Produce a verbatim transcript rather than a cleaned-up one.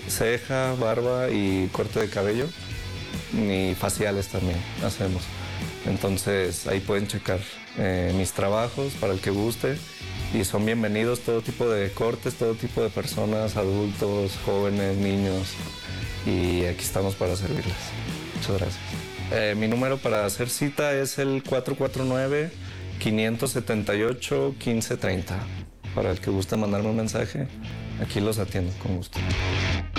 ceja, barba y corte de cabello. Y faciales también hacemos. Entonces ahí pueden checar eh, mis trabajos para el que guste. Y son bienvenidos todo tipo de cortes, todo tipo de personas, adultos, jóvenes, niños. Y aquí estamos para servirles. Muchas gracias. Eh, mi número para hacer cita es el cuatro cuatro nueve, cinco siete ocho, uno cinco tres cero. Para el que guste mandarme un mensaje, aquí los atiendo con gusto.